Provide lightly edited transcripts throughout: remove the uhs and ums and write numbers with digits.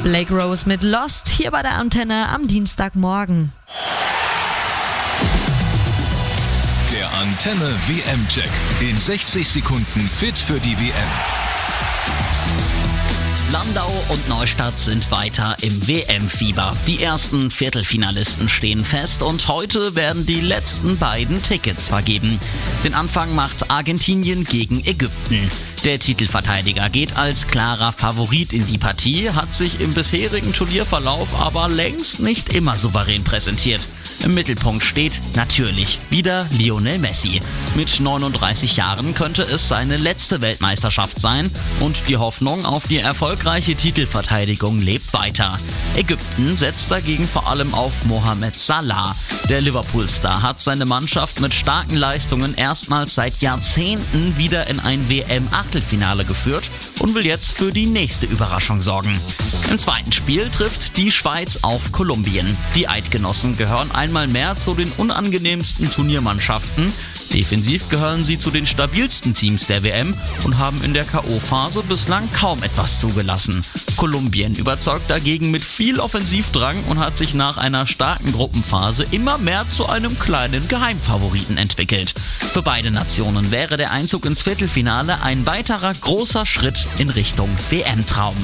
Blake Rose mit Lost hier bei der Antenne am Dienstagmorgen. Der Antenne WM-Check. In 60 Sekunden fit für die WM. Landau und Neustadt sind weiter im WM-Fieber. Die ersten Viertelfinalisten stehen fest und heute werden die letzten beiden Tickets vergeben. Den Anfang macht Argentinien gegen Ägypten. Der Titelverteidiger geht als klarer Favorit in die Partie, hat sich im bisherigen Turnierverlauf aber längst nicht immer souverän präsentiert. Im Mittelpunkt steht natürlich wieder Lionel Messi. Mit 39 Jahren könnte es seine letzte Weltmeisterschaft sein und die Hoffnung auf die erfolgreiche Titelverteidigung lebt weiter. Ägypten setzt dagegen vor allem auf Mohamed Salah. Der Liverpool-Star hat seine Mannschaft mit starken Leistungen erstmals seit Jahrzehnten wieder in ein WM-Achtelfinale geführt und will jetzt für die nächste Überraschung sorgen. Im zweiten Spiel trifft die Schweiz auf Kolumbien. Die Eidgenossen gehören einmal mehr zu den unangenehmsten Turniermannschaften. Defensiv gehören sie zu den stabilsten Teams der WM und haben in der K.O.-Phase bislang kaum etwas zugelassen. Kolumbien überzeugt dagegen mit viel Offensivdrang und hat sich nach einer starken Gruppenphase immer mehr zu einem kleinen Geheimfavoriten entwickelt. Für beide Nationen wäre der Einzug ins Viertelfinale ein weiterer großer Schritt in Richtung WM-Traum.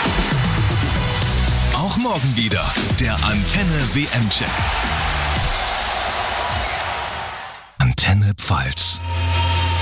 Auch morgen wieder der Antenne WM-Check. Antenne Pfalz.